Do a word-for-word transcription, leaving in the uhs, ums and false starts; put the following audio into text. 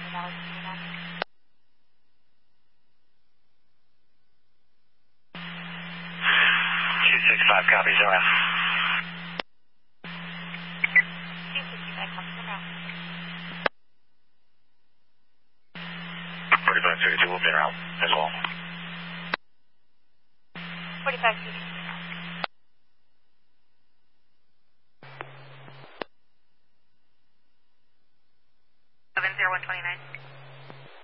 two six five copies around. two sixty-five copies around. forty-five thirty-two will be around as well. forty-five thirty-two.